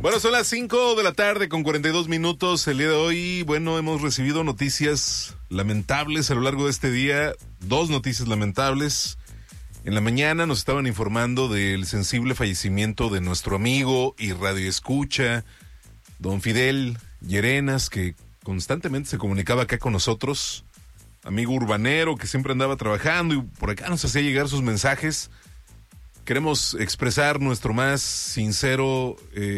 Bueno, son las 5 de la tarde con 42 minutos. El día de hoy, bueno, hemos recibido noticias lamentables a lo largo de este día. 2 noticias lamentables. En la mañana nos estaban informando del sensible fallecimiento de nuestro amigo y radioescucha, don Fidel Llerenas, que constantemente se comunicaba acá con nosotros. Amigo urbanero que siempre andaba trabajando y por acá nos hacía llegar sus mensajes. Queremos expresar nuestro más sincero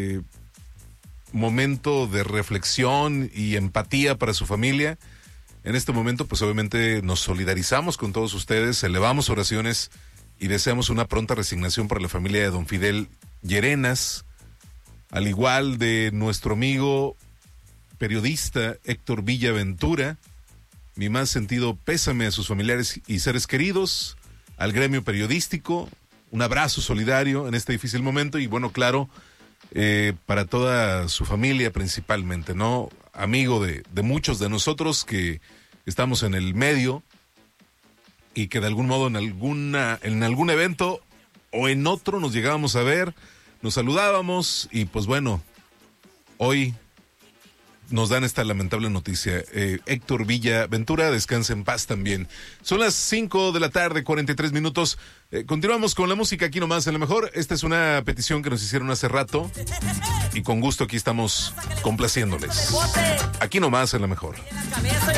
momento de reflexión y empatía para su familia. En este momento, pues obviamente nos solidarizamos con todos ustedes, elevamos oraciones y deseamos una pronta resignación para la familia de don Fidel Llerenas, al igual de nuestro amigo periodista Héctor Villaventura. Mi más sentido pésame a sus familiares y seres queridos, al gremio periodístico. Un abrazo solidario en este difícil momento y bueno, claro, para toda su familia principalmente, ¿no? Amigo de muchos de nosotros que estamos en el medio y que de algún modo en algún evento o en otro nos llegábamos a ver, nos saludábamos y pues bueno, hoy nos dan esta lamentable noticia. Héctor Villaventura, descansa en paz también. Son las 5 de la tarde, 43 minutos. Continuamos con la música aquí nomás en La Mejor. Esta es una petición que nos hicieron hace rato y con gusto aquí estamos complaciéndoles. Aquí nomás en La Mejor.